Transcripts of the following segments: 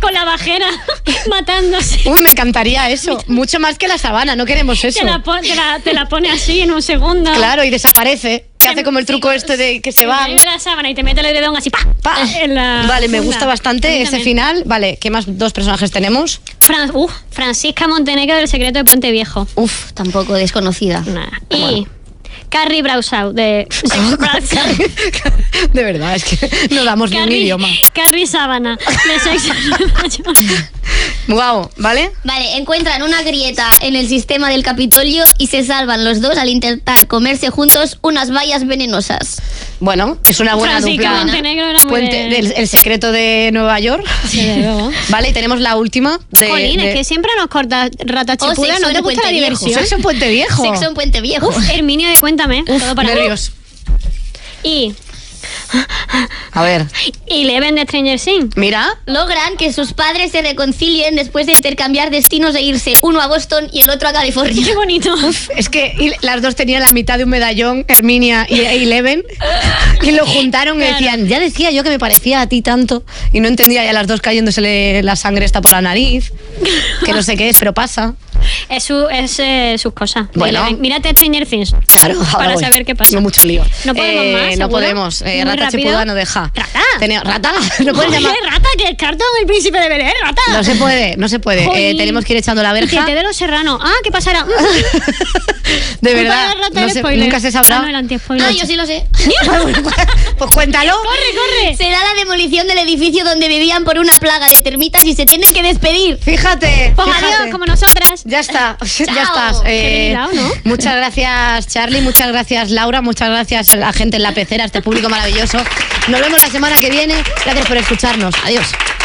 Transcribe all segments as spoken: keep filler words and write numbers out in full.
con la bajera matándose. Uy, me encantaría eso. Mucho más que la sabana, no queremos eso. Te la, pon, te, la, te la pone así en un segundo. Claro, y desaparece. Te hace como el truco este de que se va. Te la sábana y te mete el dedón así, pa, pa. En la vale, funda. me gusta bastante ese final. Vale, ¿qué más dos personajes tenemos? Fran, uf, Francisca Montenegro del Secreto de Puente Viejo. Uf, tampoco desconocida. Nah. Y bueno. Carrie Bradshaw de Sex De verdad, es que no damos Carrie, ni un idioma. Carrie Sábana de Sex Wow, ¿vale? Vale, encuentran una grieta en el sistema del Capitolio y se salvan los dos al intentar comerse juntos unas bayas venenosas. Bueno, es una buena Francisca dupla. Montenegro era muy Puente, de... del, el secreto de Nueva York. Sí, de luego. Vale, y tenemos la última. De, Jolín, de... es que siempre nos corta Rata Oh, Chipula, Sexo ¿no en te gusta la Puente diversión? Viejo. Sexo en Puente Viejo. Sexo en Puente Viejo. Uf, Herminia de Cuéntame. Uf, todo para nervios. Y... A ver. Y Leven de Stranger Things. Mira. Logran que sus padres se reconcilien después de intercambiar destinos e irse uno a Boston y el otro a California. Qué bonito. Uf, es que las dos tenían la mitad de un medallón, Herminia y Eleven, y lo juntaron Claro. y decían, ya decía yo que me parecía a ti tanto, y no entendía ya las dos cayéndosele la sangre esta por la nariz, que no sé qué es, pero pasa. Es, su, es eh, sus cosas. Bueno. Eleven. Mírate Stranger Things. Claro, ahora Para voy. saber qué pasa. No mucho lío. No podemos Eh, más, No ¿seguro? podemos. Eh, Muy Rata rápido. Chepuda no deja. ¿Rata? Tenía- ¿Rata? ¿No puedes Oye, llamar? Rata, que el cartón del príncipe de Belén, Rata. No se puede, no se puede. Eh, Jolín. tenemos que ir echando la Y verja. que te de los serranos. Ah, ¿qué pasará? De Culpa verdad, de Rata no el sé, spoiler. nunca se sabrá. Ah, no, el anti-spoiler. Ah, yo sí lo sé. Pues cuéntalo. ¡Corre, corre! Será la demolición del edificio donde vivían por una plaga de termitas y se tienen que despedir. Fíjate. Pues fíjate. adiós, como nosotras. Ya está, ya Chao. estás. Qué bien hilado, ¿no? Muchas gracias, Charlie, muchas gracias, Laura, muchas gracias a la gente en la pecera, este público maravilloso. Nos vemos la semana que viene. Gracias por escucharnos. Adiós.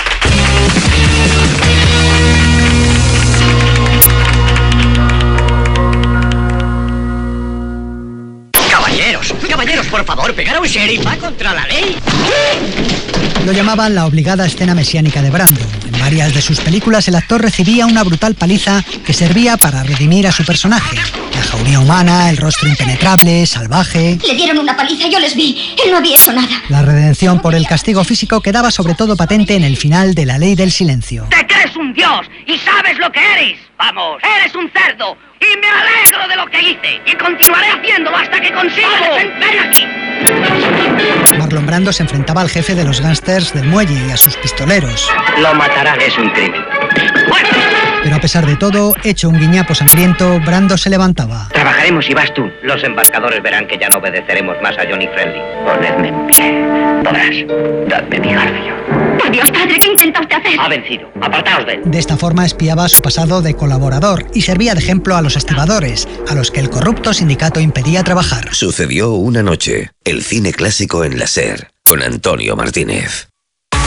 Caballeros, caballeros, por favor, pegar a un sheriff va contra la ley. Lo llamaban la obligada escena mesiánica de Brando. En varias de sus películas el actor recibía una brutal paliza que servía para redimir a su personaje. La jauría humana, el rostro impenetrable, salvaje. Le dieron una paliza, yo les vi. Él no había hecho nada. La redención por el castigo físico quedaba sobre todo patente en el final de La Ley del Silencio. Te crees un dios y sabes lo que eres. Vamos, eres un cerdo y me alegro de lo que hice y continuaré haciéndolo hasta que consiga defenderme aquí. Marlon Brando se enfrentaba al jefe de los gángsters del muelle y a sus pistoleros. Lo matarán, es un crimen. Bueno, Pero a pesar de todo, hecho un guiñapo sangriento, Brando se levantaba. trabajaremos y vas tú. Los embarcadores verán que ya no obedeceremos más a Johnny Friendly. Ponedme en pie. Podrás. Dadme mi garfio. Por Dios, padre, ¿qué intenta usted hacer? Ha vencido. Apartaos de él. De esta forma espiaba su pasado de colaborador y servía de ejemplo a los estibadores, a los que el corrupto sindicato impedía trabajar. Sucedió una noche, el cine clásico en la SER, con Antonio Martínez.